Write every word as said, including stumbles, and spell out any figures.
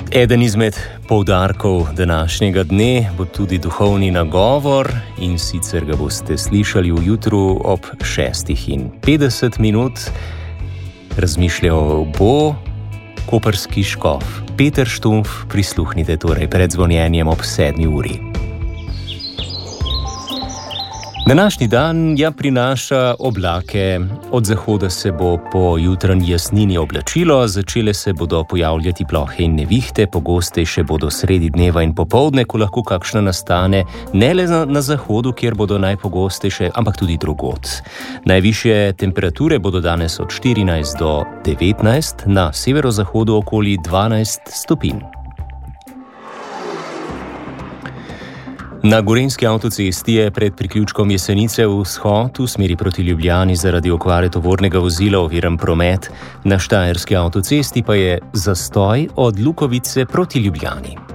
Eden izmed poudarkov današnjega dne bo tudi duhovni nagovor, in sicer ga boste slišali v jutru ob šestih in petdeset minut. Razmišljal bo koprski škof Peter Štumpf. Prisluhnite torej pred zvonjenjem ob sedmi uri. Današnji dan ja prinaša oblake. Od zahoda se bo po jutranji jasnini oblačilo, začele se bodo pojavljati plohe in nevihte, pogostejše bodo sredi dneva in popoldne, ko lahko kakšna nastane ne le na, na zahodu, kjer bodo najpogostejše, ampak tudi drugod. Najvišje temperature bodo danes od štirinajst do devetnajst, na severozahodu okoli dvanajst stopinj. Na gorenjski avtocesti je pred priključkom Jesenice vzhod v smeri proti Ljubljani zaradi okvare tovornega vozila oviran promet, na štajerski avtocesti pa je zastoj od Lukovice proti Ljubljani.